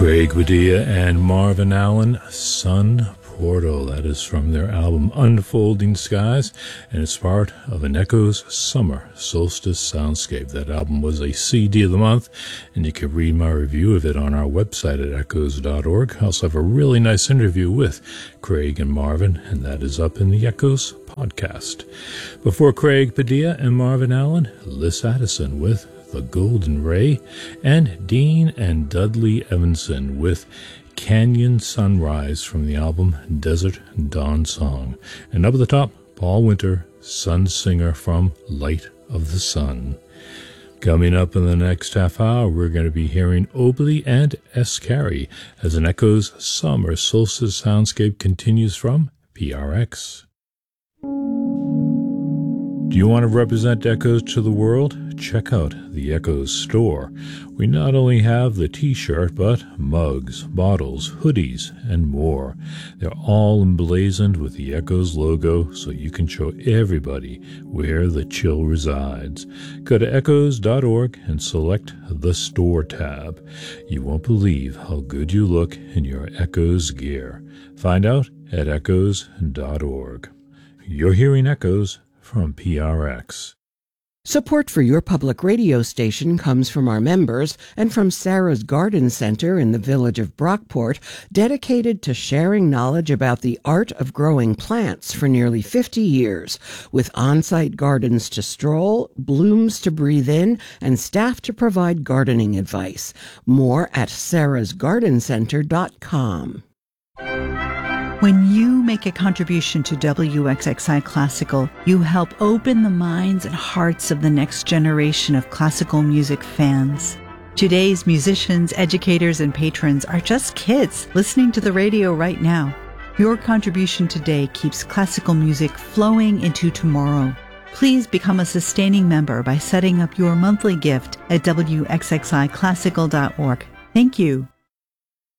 Craig Padilla and Marvin Allen, Sun Portal. That is from their album Unfolding Skies, and it's part of an Echoes Summer Solstice Soundscape. That album was a CD of the month, and you can read my review of it on our website at echoes.org. I also have a really nice interview with Craig and Marvin, and that is up in the Echoes podcast. Before Craig Padilla and Marvin Allen, Liz Addison with The Golden Ray, and Dean and Dudley Evanson with Canyon Sunrise from the album Desert Dawn Song. And up at the top, Paul Winter, Sun Singer from Light of the Sun. Coming up in the next half hour, we're going to be hearing Obley and S. Carey as an Echoes Summer Solstice Soundscape continues from PRX. Do you want to represent Echoes to the world? Check out the Echoes store. We not only have the t-shirt, but mugs, bottles, hoodies, and more. They're all emblazoned with the Echoes logo, so you can show everybody where the chill resides. Go to echoes.org and select the store tab. You won't believe how good you look in your Echoes gear. Find out at echoes.org. You're hearing Echoes from PRX. Support for your public radio station comes from our members and from Sarah's Garden Center in the village of Brockport, dedicated to sharing knowledge about the art of growing plants for nearly 50 years, with on-site gardens to stroll, blooms to breathe in, and staff to provide gardening advice. More at sarahsgardencenter.com. When you make a contribution to WXXI Classical, you help open the minds and hearts of the next generation of classical music fans. Today's musicians, educators, and patrons are just kids listening to the radio right now. Your contribution today keeps classical music flowing into tomorrow. Please become a sustaining member by setting up your monthly gift at WXXIClassical.org. Thank you.